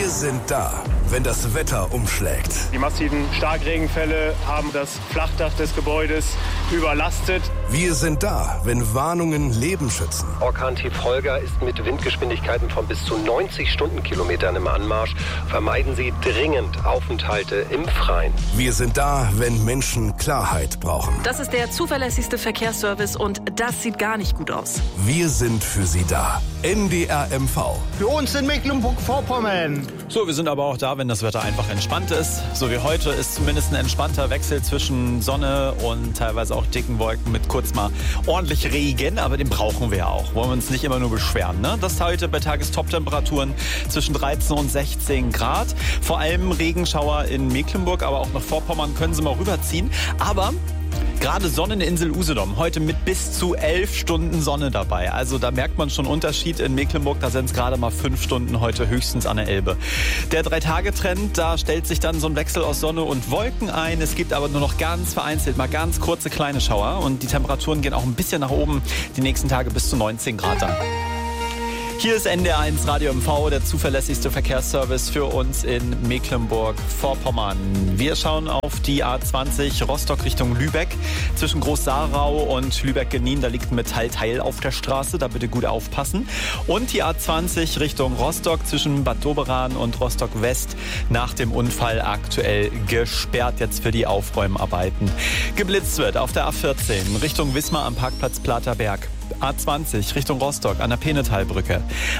Wir sind da, wenn das Wetter umschlägt. Die massiven Starkregenfälle haben das Flachdach des Gebäudes überlastet. Wir sind da, wenn Warnungen Leben schützen. Orkan-Tief Holger ist mit Windgeschwindigkeiten von bis zu 90 Stundenkilometern im Anmarsch. Vermeiden Sie dringend Aufenthalte im Freien. Wir sind da, wenn Menschen Klarheit brauchen. Das ist der zuverlässigste Verkehrsservice und das sieht gar nicht gut aus. Wir sind für Sie da. NDR MV. Für uns in Mecklenburg-Vorpommern. So, wir sind aber auch da, wenn das Wetter einfach entspannt ist. So wie heute ist zumindest ein entspannter Wechsel zwischen Sonne und teilweise auch dicken Wolken mit kurz mal ordentlich Regen. Aber den brauchen wir ja auch. Wollen wir uns nicht immer nur beschweren, ne? Das heute bei Tagestop-Temperaturen zwischen 13 und 16 Grad. Vor allem Regenschauer in Mecklenburg, aber auch nach Vorpommern können sie mal rüberziehen. Aber gerade Sonneninsel Usedom, heute mit bis zu 11 Stunden Sonne dabei. Also da merkt man schon Unterschied in Mecklenburg. Da sind es gerade mal 5 Stunden heute höchstens an der Elbe. Der 3-Tage-Trend, da stellt sich dann so ein Wechsel aus Sonne und Wolken ein. Es gibt aber nur noch ganz vereinzelt mal ganz kurze kleine Schauer. Und die Temperaturen gehen auch ein bisschen nach oben. Die nächsten Tage bis zu 19 Grad dann. Hier ist NDR1 Radio MV, der zuverlässigste Verkehrsservice für uns in Mecklenburg-Vorpommern. Wir schauen auf die A20 Rostock Richtung Lübeck. Zwischen Groß-Saarau und Lübeck-Genin, da liegt ein Metallteil auf der Straße, da bitte gut aufpassen. Und die A20 Richtung Rostock zwischen Bad Doberan und Rostock West nach dem Unfall aktuell gesperrt jetzt für die Aufräumarbeiten. Geblitzt wird auf der A14 Richtung Wismar am Parkplatz Platerberg. A20 Richtung Rostock an der Penetalbrücke.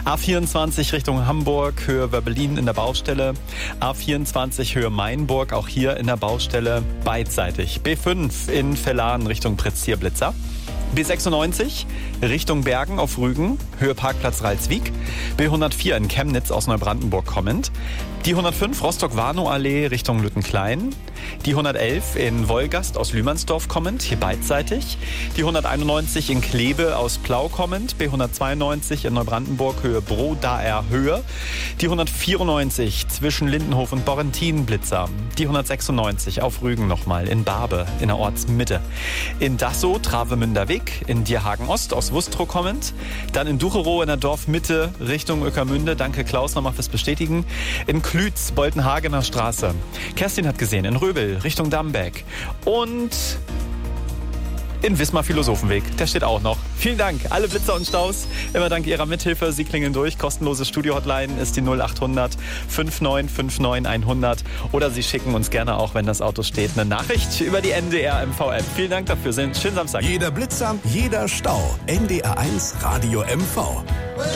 A24 Richtung Hamburg, Höhe Wörbelin in der Baustelle. A24 Höhe Mainburg, auch hier in der Baustelle beidseitig. B5 in Vellan Richtung Prezierblitzer. B96 Richtung Bergen auf Rügen, Höhe Parkplatz Ralswiek. B104 in Chemnitz aus Neubrandenburg kommend. Die 105 Rostock-Warnow-Allee Richtung Lüttenklein. Die 111 in Wolgast aus Lühmannsdorf kommend, hier beidseitig. Die 191 in Kleve aus Plau kommend. B192 in Neubrandenburg, Höhe Brodaer Höhe. Die 194 zwischen Lindenhof und Borrentin Blitzer. Die 196 auf Rügen nochmal in Barbe in der Ortsmitte. In Dassow Travemünder Weg, in Dierhagen Ost aus Wustrow kommend. Dann in Ducherow in der Dorfmitte Richtung Ueckermünde. Danke Klaus nochmal fürs Bestätigen. In Klütz, Boltenhagener Straße. Kerstin hat gesehen, in Röbel, Richtung Dambeck. Und in Wismar Philosophenweg, der steht auch noch. Vielen Dank, alle Blitzer und Staus, immer dank Ihrer Mithilfe. Sie klingeln durch. Kostenlose Studio-Hotline ist die 0800 5959 100. Oder Sie schicken uns gerne auch, wenn das Auto steht, eine Nachricht über die NDR MV-App. Vielen Dank dafür. Schönen Samstag. Jeder Blitzer, jeder Stau. NDR1 Radio MV.